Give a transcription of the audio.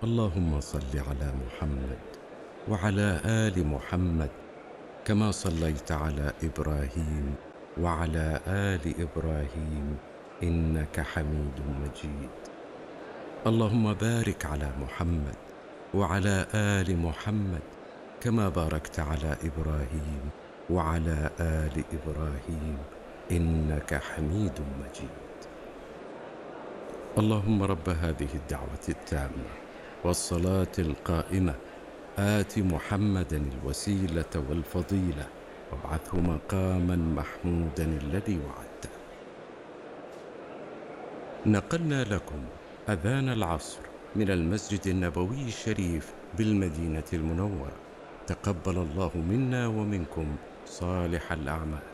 اللهم صل على محمد وعلى آل محمد كما صليت على إبراهيم وعلى آل إبراهيم إنك حميد مجيد. اللهم بارك على محمد وعلى آل محمد كما باركت على إبراهيم وعلى آل إبراهيم إنك حميد مجيد. اللهم رب هذه الدعوة التامة والصلاة القائمة آت محمدا الوسيلة والفضيلة وابعثه مقاما محمودا الذي وعدته. نقلنا لكم أذان العصر من المسجد النبوي الشريف بالمدينة المنورة. تقبل الله منا ومنكم صالح الأعمال.